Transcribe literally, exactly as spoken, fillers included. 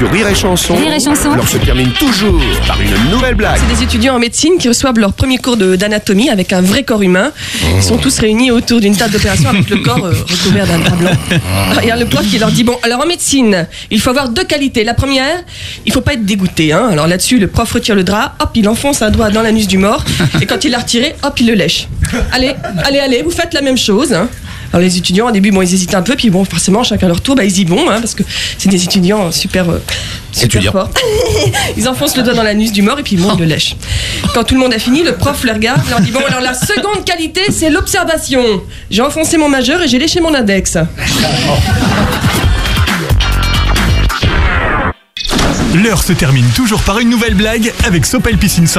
sur Rire et Chanson. Rire et Chanson. L'heure se termine toujours par une nouvelle blague. C'est des étudiants en médecine qui reçoivent leur premier cours de- d'anatomie avec un vrai corps humain. Ils sont tous réunis autour d'une table d'opération avec le corps euh, recouvert d'un drap blanc. Alors, il y a le prof qui leur dit, bon, alors en médecine, il faut avoir deux qualités. La première, il faut pas être dégoûté. Hein. Alors là-dessus, le prof retire le drap, hop, il enfonce un doigt dans l'anus du mort. Et quand il l'a retiré, hop, il le lèche. Allez, allez, allez, vous faites la même chose. Hein. Alors les étudiants, au début, bon, ils hésitent un peu, puis bon, forcément, chacun leur tour, bah, ils y vont, hein, parce que c'est des étudiants super, euh, super Étudiants. forts. Ils enfoncent le doigt dans l'anus du mort et puis bon, ils le lèchent. Quand tout le monde a fini, le prof les regarde, leur dit, bon, alors la seconde qualité, c'est l'observation. J'ai enfoncé mon majeur et j'ai léché mon index. L'heure se termine toujours par une nouvelle blague avec Sopel Piscine